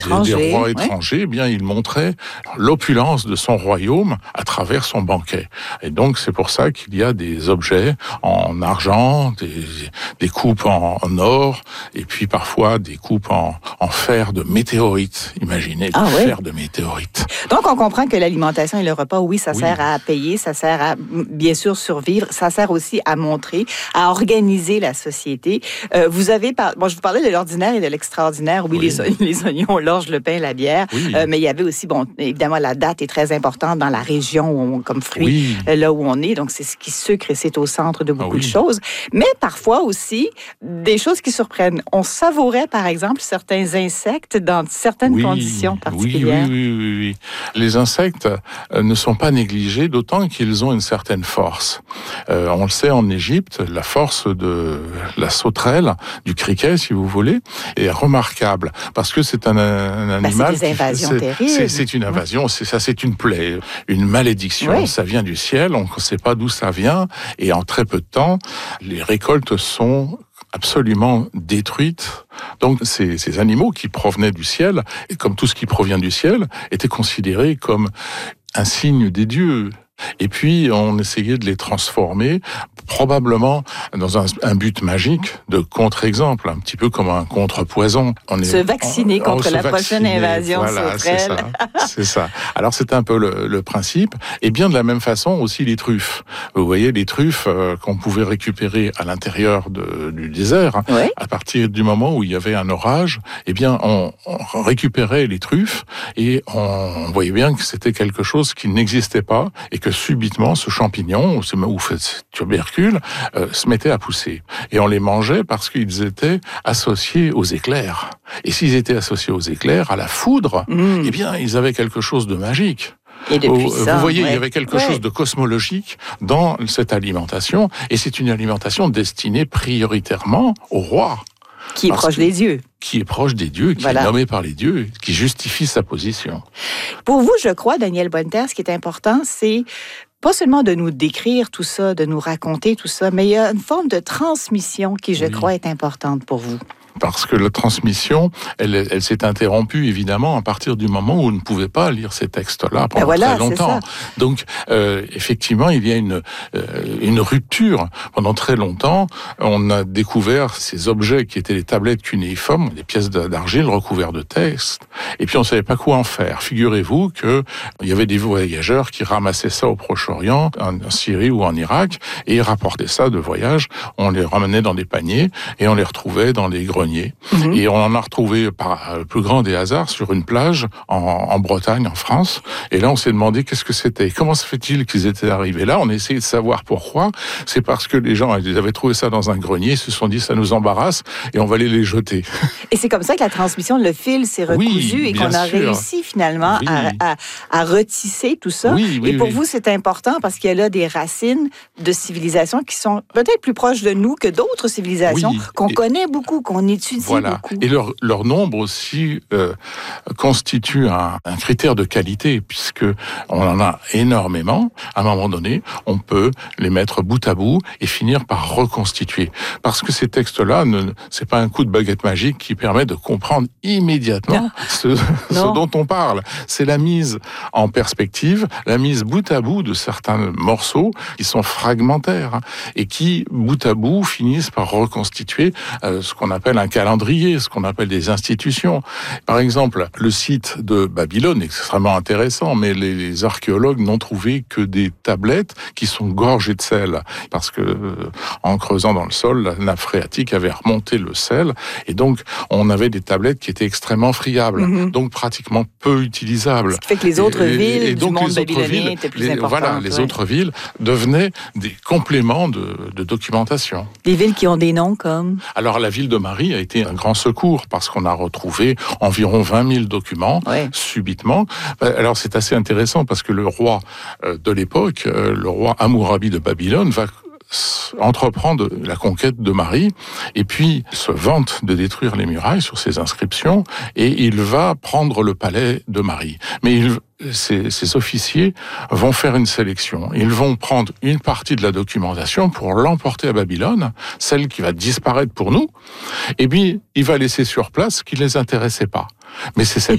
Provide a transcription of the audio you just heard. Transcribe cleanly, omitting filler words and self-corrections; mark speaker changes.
Speaker 1: des rois étrangers, eh bien, il montrait l'opulence de son royaume à travers son banquet. Et donc, c'est pour ça qu'il y a des objets en argent, des coupes en or, et puis parfois des coupes en fer de météorites. Imaginez, fer de météorites.
Speaker 2: Donc, on comprend que l'alimentation et le repas, oui, ça sert à payer, ça sert à, bien sûr, survivre, ça sert aussi à montrer, à organiser la société. Vous avez, je vous parlais de l'ordinaire et de l'extraordinaire. Oui, les oignons, l'orge, le pain, la bière. Oui. Mais il y avait aussi, évidemment, la date est très importante dans la région comme fruit, là où on est. Donc, c'est ce qui sucre et c'est au centre de beaucoup de choses. Mais parfois aussi, des choses qui surprennent. On savourait, par exemple, certains insectes dans certaines conditions particulières.
Speaker 1: Oui. Les insectes ne sont pas négligés, d'autant qu'ils ont une certaine force. On le sait, en Égypte, la force de la sauterelle, du criquet, si vous voulez, est remarquable. Parce que c'est un animal...
Speaker 2: c'est des invasions terribles.
Speaker 1: C'est une invasion, c'est une plaie, une malédiction. Oui. Ça vient du ciel, on ne sait pas d'où ça vient. Et en très peu de temps, les récoltes sont absolument détruites. Donc ces animaux qui provenaient du ciel, et comme tout ce qui provient du ciel, étaient considérés comme un signe des dieux. Et puis, on essayait de les transformer, probablement dans un but magique de contre-exemple, un petit peu comme un contre-poison.
Speaker 2: Se vacciner contre la prochaine invasion sauterelle.
Speaker 1: C'est ça. Alors, c'est un peu le principe. Et bien de la même façon aussi les truffes. Vous voyez, les truffes qu'on pouvait récupérer à l'intérieur du désert, à partir du moment où il y avait un orage, eh bien, on récupérait les truffes et on voyait bien que c'était quelque chose qui n'existait pas et que subitement, ce champignon, ou ce tubercule, se mettait à pousser. Et on les mangeait parce qu'ils étaient associés aux éclairs. Et s'ils étaient associés aux éclairs, à la foudre, eh bien, ils avaient quelque chose de magique.
Speaker 2: Et de puissant,
Speaker 1: vous voyez, il y avait quelque chose de cosmologique dans cette alimentation. Et c'est une alimentation destinée prioritairement au roi.
Speaker 2: Qui est proche des dieux.
Speaker 1: Qui est proche des dieux, qui est nommé par les dieux, qui justifie sa position.
Speaker 2: Pour vous, je crois, Daniel Bonneterre, ce qui est important, c'est pas seulement de nous décrire tout ça, de nous raconter tout ça, mais il y a une forme de transmission qui, je crois, est importante pour vous.
Speaker 1: Parce que la transmission, elle s'est interrompue, évidemment, à partir du moment où on ne pouvait pas lire ces textes-là pendant très longtemps. Donc, effectivement, il y a une rupture. Pendant très longtemps, on a découvert ces objets qui étaient les tablettes cunéiformes, des pièces d'argile recouvertes de textes, et puis on ne savait pas quoi en faire. Figurez-vous qu'il y avait des voyageurs qui ramassaient ça au Proche-Orient, en Syrie ou en Irak, et ils rapportaient ça de voyage. On les ramenait dans des paniers, et on les retrouvait dans les greniers. Et on en a retrouvé par le plus grand des hasards sur une plage en Bretagne, en France. Et là, on s'est demandé qu'est-ce que c'était. Comment se fait-il qu'ils étaient arrivés là? On a essayé de savoir pourquoi. C'est parce que les gens ils avaient trouvé ça dans un grenier, ils se sont dit ça nous embarrasse et on va aller les jeter.
Speaker 2: Et c'est comme ça que la transmission, le fil s'est recousu et qu'on a réussi finalement à retisser tout ça. Et pour vous, c'est important parce qu'il y a là des racines de civilisations qui sont peut-être plus proches de nous que d'autres civilisations qu'on connaît beaucoup, qu'on étudie beaucoup.
Speaker 1: Et leur nombre aussi constitue un critère de qualité, puisque on en a énormément. À un moment donné, on peut les mettre bout à bout et finir par reconstituer. Parce que ces textes-là, c'est pas un coup de baguette magique qui permet de comprendre immédiatement ce dont on parle. C'est la mise en perspective, la mise bout à bout de certains morceaux qui sont fragmentaires et qui, bout à bout, finissent par reconstituer ce qu'on appelle un calendrier, ce qu'on appelle des institutions. Par exemple, le site de Babylone est extrêmement intéressant, mais les archéologues n'ont trouvé que des tablettes qui sont gorgées de sel, parce que en creusant dans le sol, la nappe phréatique avait remonté le sel, et donc on avait des tablettes qui étaient extrêmement friables, donc pratiquement peu utilisables.
Speaker 2: Ce qui fait que les autres villes du monde babylonien étaient plus importantes.
Speaker 1: Les autres villes devenaient des compléments de documentation.
Speaker 2: Des villes qui ont des noms comme...
Speaker 1: Alors la ville de Marie a été un grand secours parce qu'on a retrouvé environ 20 000 documents subitement. Alors c'est assez intéressant parce que le roi de l'époque, le roi Hammurabi de Babylone, va entreprendre la conquête de Marie et puis se vante de détruire les murailles sur ses inscriptions et il va prendre le palais de Marie. Mais ces officiers vont faire une sélection. Ils vont prendre une partie de la documentation pour l'emporter à Babylone, celle qui va disparaître pour nous, et puis il va laisser sur place ce qui ne les intéressait pas. Mais c'est cette